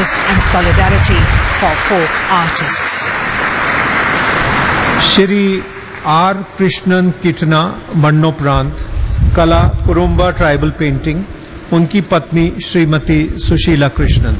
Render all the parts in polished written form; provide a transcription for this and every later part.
service and solidarity for folk artists. Shri are Krishnan किटना मरणोपरांत कला Kurumba tribal painting, उनकी पत्नी श्रीमती सुशीला कृष्णन।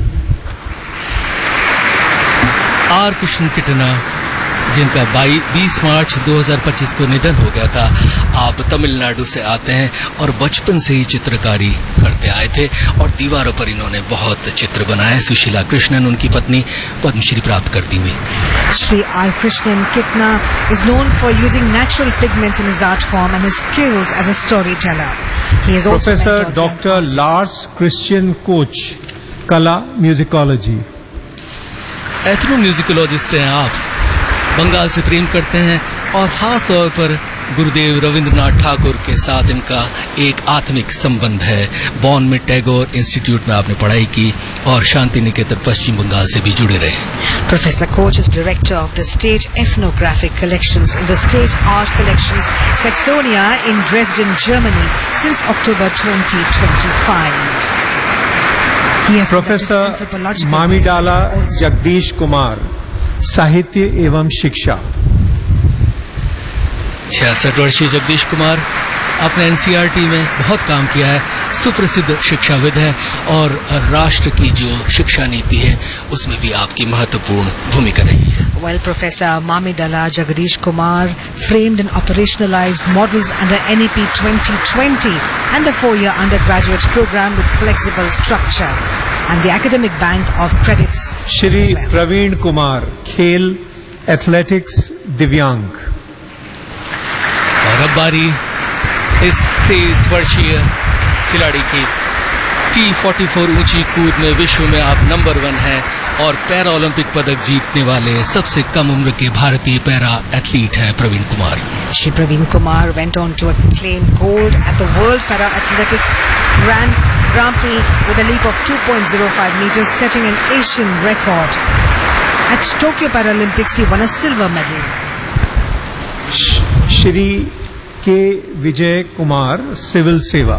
आर कृष्णन किटना, जिनका 20 मार्च 2025 को निधन हो गया था। आप तमिलनाडु से आते हैं और बचपन से ही चित्रकारी करते आए थे और दीवारों पर इन्होंने बहुत चित्र बनाए। सुशीला कृष्णन, उनकी पत्नी, पद्मश्री प्राप्त करती हुई। Sri R. Krishnan Kitna is known for using natural pigments in his art form and his skills as a storyteller. He is also Professor Dr. Lars Christian Koch, कला म्यूजिकोलॉजी। एथ्नोम्यूजिकोलॉजिस्ट हैं आप, बंगाल से प्रेम करते हैं और खास तौर पर गुरुदेव रविंद्रनाथ ठाकुर के साथ इनका एक आत्मिक संबंध है। बॉन में टैगोर इंस्टीट्यूट में आपने पढ़ाई की और शांति निकेतन पश्चिम बंगाल से भी जुड़े रहे। Professor Koch is director of the State Ethnographic Collections in the State Art Collections Saxonia in Dresden, Germany since October 2025. He has professor मामीडाला Jagdish Kumar, साहित्य एवं शिक्षा। 66 वर्षीय जगदीश कुमार आपने एनसीईआरटी में बहुत काम किया है, सुप्रसिद्ध शिक्षाविद है और राष्ट्र की जो शिक्षा नीति है उसमें भी आपकी महत्वपूर्ण भूमिका रही है। While Professor Mamidala Jagadish Kumar framed and operationalized models under NEP 2020 and the 4-year undergraduate program with flexible structure and the academic bank of credits. Shri Praveen Kumar, खेल एथलेटिक्स दिव्यांग। और अब बारी इस 23 वर्षीय खिलाड़ी की। T44 ऊंची कूद में विश्व में आप नंबर 1 हैं और पैरा ओलंपिक पदक जीतने वाले सबसे कम उम्र के भारतीय पैरा एथलीट हैं Praveen Kumar. Shri Praveen Kumar went on to claim gold at the World Para Athletics Grand Prix with a leap of 2.05 meters, setting an Asian record. At Tokyo Paralympics, he won a silver medal. Shri के Vijay Kumar, civil सेवा।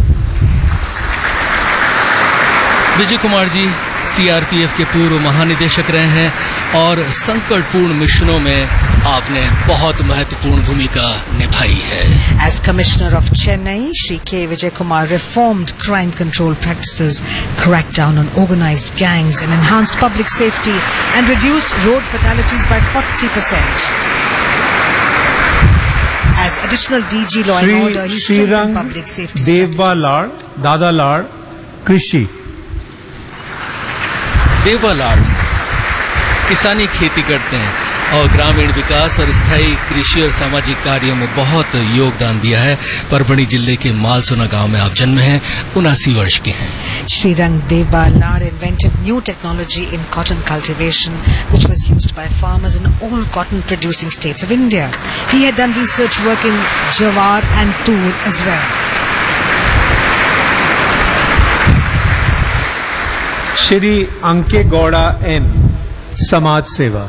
Vijay Kumar ji CRPF के पूर्व महानिदेशक रहे हैं और संकटपूर्ण मिशनों में आपने बहुत महत्वपूर्ण भूमिका निभाई है। As Commissioner of Chennai, Shri K. Vijay Kumar reformed crime control practices, cracked down on organized gangs and enhanced public safety and reduced road fatalities by 40%. As additional DG Law and Order, he strengthened public safety strategies. Deuba लाड़, दादा लाड़, कृषि। देवबा लाड़ किसानी खेती करते हैं और ग्रामीण विकास और स्थायी कृषि और सामाजिक कार्यों में बहुत योगदान दिया है। परभणी जिले के मालसोना गांव में आप जन्मे हैं, 79 वर्ष के हैं। Srirang Deva Lad invented new technology in cotton cultivation, which was used by farmers in all cotton-producing states of India. He had done research work in Jawar and Tur as well. Shri अंके Gowda M, समाज सेवा।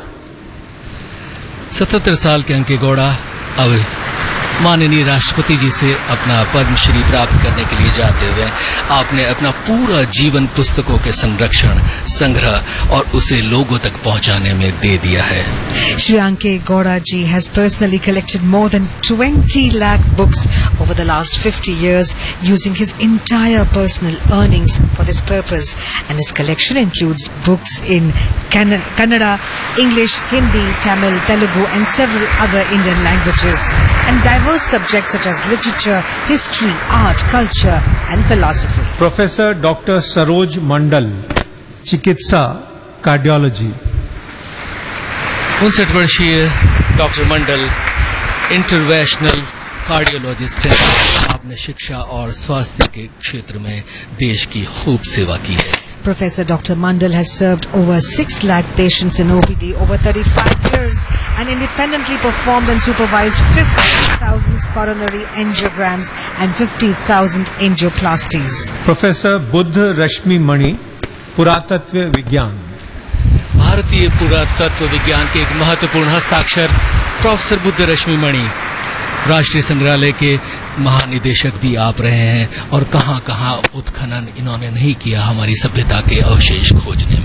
77 साल के अंके गौड़ा अब माननीय राष्ट्रपति जी से अपना पद्मश्री प्राप्त करने के लिए जाते हुए आपने अपना पूरा जीवन पुस्तकों के संरक्षण, संग्रह और उसे लोगों तक पहुंचाने में दे दिया है। Shri Anke Gowda ji has personally collected more than 20 lakh books over the last 50 years using his entire personal earnings for this purpose, and his collection includes books in Kannada, English, Hindi, Tamil, Telugu and several other Indian languages, and diverse subjects such as literature, history, art, culture and philosophy. Professor doctor Saroj मंडल, चिकित्सा cardiology. 59 वर्षीय doctor मंडल interventional cardiologist हैं। आपने शिक्षा और स्वास्थ्य के क्षेत्र में देश की खूब सेवा की है। Professor Dr. Mandal has served over 6 lakh patients in OPD over 35 years and independently performed and supervised 50,000 coronary angiograms and 50,000 angioplasties. Professor Buddha रश्मि मणि, पुरातत्व विज्ञान। भारतीय पुरातत्व विज्ञान के एक महत्वपूर्ण हस्ताक्षर प्रोफेसर बुद्ध रश्मि मणि, राष्ट्रीय संग्रहालय के महानिदेशक भी आप रहे हैं और कहां-कहां उत्खनन इन्होंने नहीं किया हमारी सभ्यता के अवशेष खोजने में।